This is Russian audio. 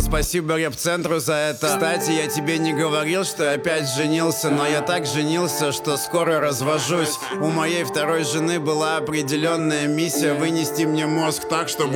спасибо Рэп-центру за это. Кстати, я тебе не говорил, что я опять женился, но я так женился, что скоро развожусь. У моей второй жены была определенная миссия вынести мне мозг так, чтобы